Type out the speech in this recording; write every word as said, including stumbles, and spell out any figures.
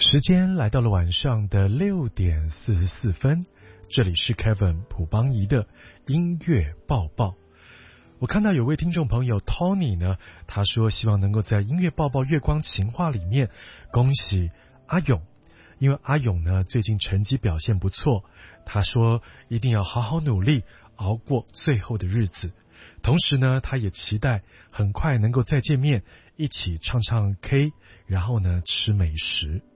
时间来到了晚上的六点四十四分，这里是 Kevin 朴邦仪的音乐报报。我看到有位听众朋友 Tony 呢，他说希望能够在音乐报报月光情话里面恭喜阿勇，因为阿勇呢最近成绩表现不错，他说一定要好好努力，熬过最后的日子。同时呢，他也期待很快能够再见面，一起唱唱 K， 然后呢吃美食。